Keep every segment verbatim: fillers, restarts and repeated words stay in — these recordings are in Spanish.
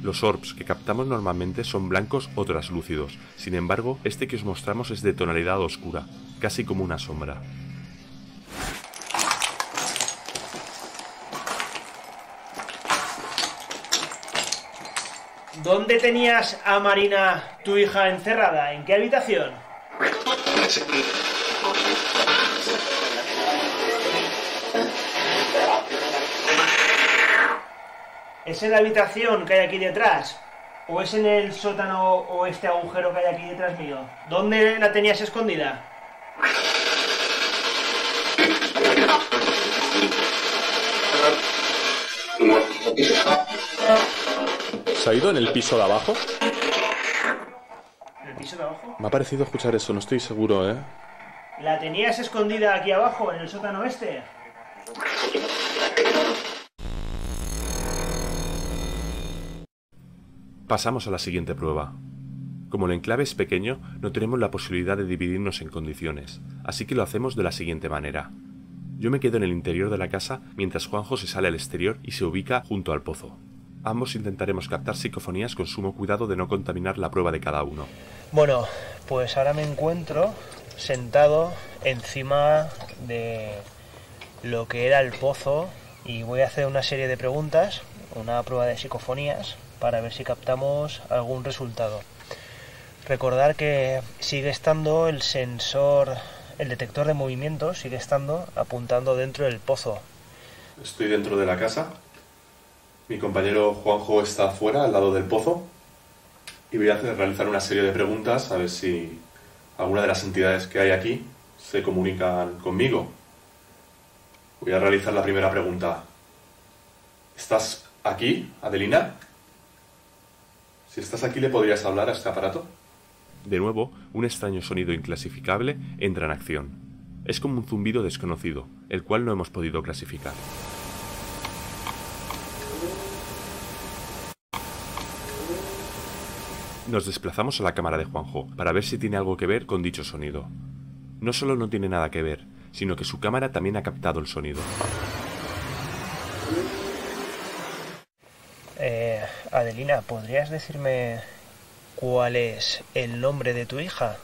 Los orbs que captamos normalmente son blancos o traslúcidos, sin embargo, este que os mostramos es de tonalidad oscura, casi como una sombra. ¿Dónde tenías a Marina, tu hija, encerrada? ¿En qué habitación? ¿Es en la habitación que hay aquí detrás? ¿O es en el sótano o este agujero que hay aquí detrás mío? ¿Dónde la tenías escondida? ¿Se ha ido en el piso de abajo? ¿En el piso de abajo? Me ha parecido escuchar eso, no estoy seguro, ¿eh? ¿La tenías escondida aquí abajo, en el sótano este? Pasamos a la siguiente prueba. Como el enclave es pequeño, no tenemos la posibilidad de dividirnos en condiciones, así que lo hacemos de la siguiente manera. Yo me quedo en el interior de la casa mientras Juanjo se sale al exterior y se ubica junto al pozo. Ambos intentaremos captar psicofonías con sumo cuidado de no contaminar la prueba de cada uno. Bueno, pues ahora me encuentro sentado encima de lo que era el pozo y voy a hacer una serie de preguntas, una prueba de psicofonías, para ver si captamos algún resultado. Recordar que sigue estando el sensor, el detector de movimientos, sigue estando apuntando dentro del pozo. Estoy dentro de la casa. Mi compañero Juanjo está afuera, al lado del pozo. Y voy a hacer, realizar una serie de preguntas a ver si alguna de las entidades que hay aquí se comunican conmigo. Voy a realizar la primera pregunta. ¿Estás aquí, Adelina? Si estás aquí, ¿le podrías hablar a este aparato? De nuevo, un extraño sonido inclasificable entra en acción. Es como un zumbido desconocido, el cual no hemos podido clasificar. Nos desplazamos a la cámara de Juanjo para ver si tiene algo que ver con dicho sonido. No solo no tiene nada que ver, sino que su cámara también ha captado el sonido. Eh, Adelina, ¿podrías decirme cuál es el nombre de tu hija?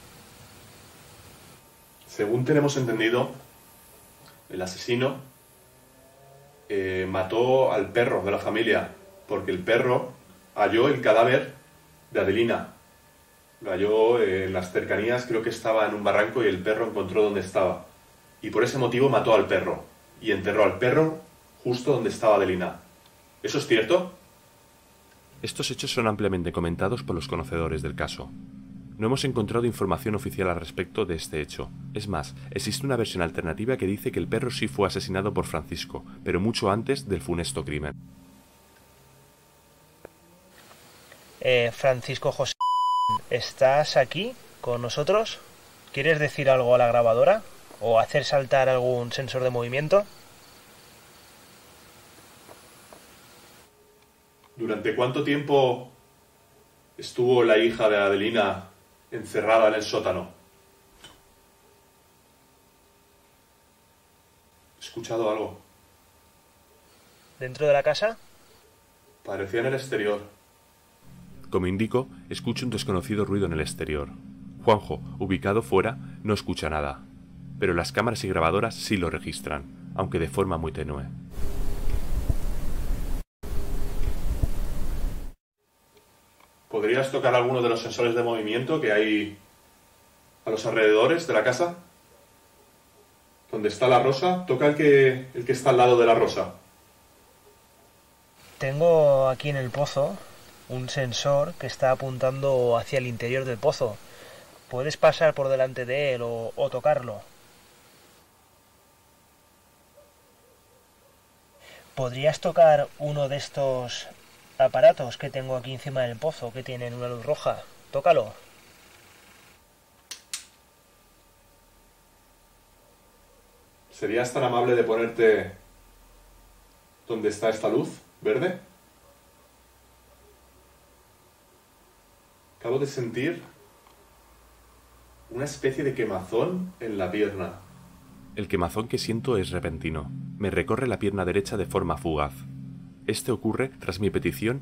Según tenemos entendido, el asesino eh, mató al perro de la familia, porque el perro halló el cadáver de Adelina. Lo halló eh, en las cercanías, creo que estaba en un barranco y el perro encontró dónde estaba. Y por ese motivo mató al perro y enterró al perro justo donde estaba Adelina. ¿Eso es cierto? Estos hechos son ampliamente comentados por los conocedores del caso. No hemos encontrado información oficial al respecto de este hecho. Es más, existe una versión alternativa que dice que el perro sí fue asesinado por Francisco, pero mucho antes del funesto crimen. Eh, Francisco José, ¿estás aquí con nosotros? ¿Quieres decir algo a la grabadora? ¿O hacer saltar algún sensor de movimiento? ¿Durante cuánto tiempo estuvo la hija de Adelina encerrada en el sótano? He escuchado algo. ¿Dentro de la casa? Parecía en el exterior. Como indico, escucho un desconocido ruido en el exterior. Juanjo, ubicado fuera, no escucha nada, pero las cámaras y grabadoras sí lo registran, aunque de forma muy tenue. ¿Podrías tocar alguno de los sensores de movimiento que hay a los alrededores de la casa? ¿Dónde está la rosa? Toca el que, el que está al lado de la rosa. Tengo aquí en el pozo un sensor que está apuntando hacia el interior del pozo. ¿Puedes pasar por delante de él o, o tocarlo? ¿Podrías tocar uno de estos aparatos que tengo aquí encima del pozo que tienen una luz roja? Tócalo. ¿Serías tan amable de ponerte donde está esta luz verde? Acabo de sentir una especie de quemazón en la pierna. El quemazón que siento es repentino. Me recorre la pierna derecha de forma fugaz. Este ocurre tras mi petición